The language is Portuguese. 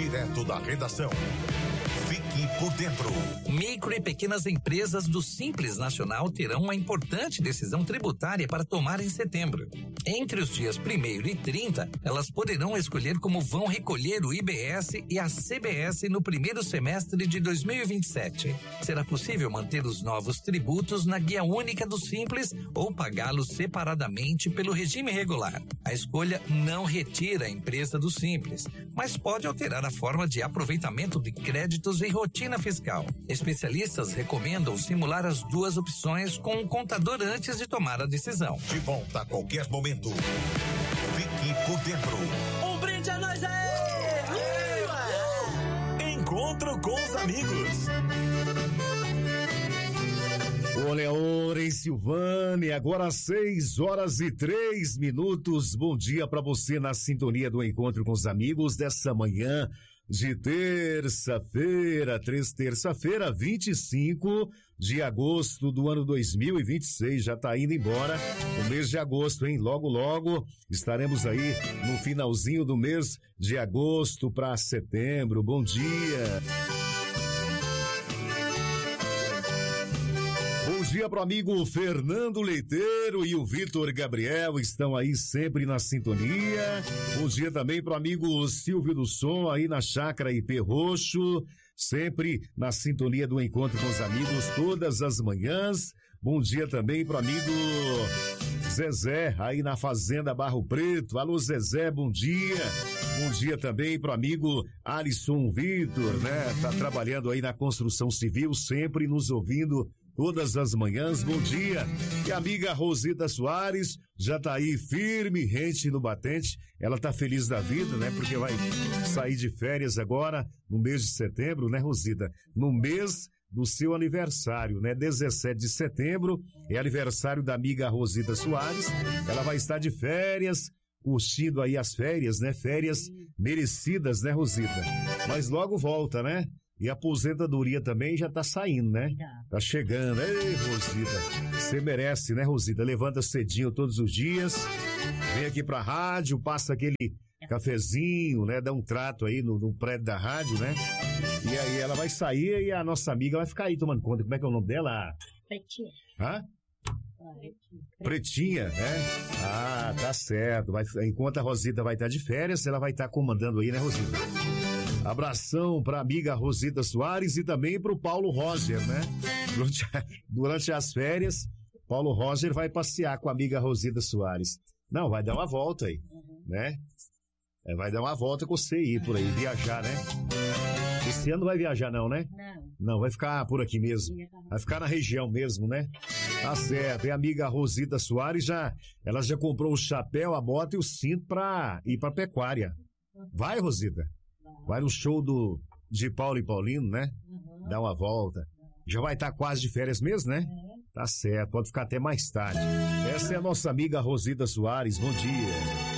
direto da redação. Fique por dentro. Micro e pequenas empresas do Simples Nacional terão uma importante decisão tributária para tomar em setembro. Entre os dias 1º e 30, elas poderão escolher como vão recolher o IBS e a CBS no primeiro semestre de 2027. Será possível manter os novos tributos na guia única do Simples ou pagá-los separadamente pelo regime regular. A escolha não retira a empresa do Simples, mas pode alterar a forma de aproveitamento de créditos em rotina fiscal. Especialistas recomendam simular as duas opções com um contador antes de tomar a decisão. De volta a qualquer momento. Fique por dentro. Um brinde a nós aí! Encontro com os amigos. Olha, em Silvânia, agora 6h03. Bom dia para você na sintonia do Encontro com os Amigos dessa manhã de terça-feira, 25 de agosto do ano 2026. Já tá indo embora o mês de agosto, hein? Logo, logo estaremos aí no finalzinho do mês de agosto para setembro. Bom dia. Bom dia pro amigo Fernando Leiteiro e o Vitor Gabriel, estão aí sempre na sintonia. Bom dia também pro amigo Silvio do Som aí na Chácara IP Roxo, sempre na sintonia do Encontro com os Amigos todas as manhãs. Bom dia também pro amigo Zezé aí na Fazenda Barro Preto. Alô Zezé, bom dia. Bom dia também pro amigo Alisson Vitor, né? Tá trabalhando aí na construção civil, sempre nos ouvindo todas as manhãs. Bom dia. E a amiga Rosita Soares já tá aí firme, rente no batente. Ela tá feliz da vida, né? Porque vai sair de férias agora no mês de setembro, né, Rosita? No mês do seu aniversário, né? 17 de setembro é aniversário da amiga Rosita Soares. Ela vai estar de férias, curtindo aí as férias, né? Férias merecidas, né, Rosita? Mas logo volta, né? E a aposentadoria também já tá saindo, né? Tá chegando. Ei, Rosita, você merece, né, Rosita? Levanta cedinho todos os dias, vem aqui pra rádio, passa aquele cafezinho, né? Dá um trato aí no prédio da rádio, né? E aí ela vai sair e a nossa amiga vai ficar aí tomando conta. Como é que é o nome dela? Pretinha. Hã? Pretinha, né? Ah, tá certo. Enquanto a Rosita vai estar de férias, ela vai estar comandando aí, né, Rosita? Abração pra amiga Rosita Soares e também pro Paulo Roger, né? Durante as férias, Paulo Roger vai passear com a amiga Rosita Soares. Não, vai dar uma volta aí, né? Vai dar uma volta com você ir por aí, viajar, né? Esse ano não vai viajar não, né? Não, vai ficar por aqui mesmo. Vai ficar na região mesmo, né? Tá certo. E a amiga Rosita Soares ela já comprou o chapéu, a bota e o cinto pra ir pra pecuária. Vai, Rosita? Vai no show de Paulo e Paulino, né? Dá uma volta. Já vai estar quase de férias mesmo, né? Tá certo, pode ficar até mais tarde. Essa é a nossa amiga Rosita Soares, bom dia.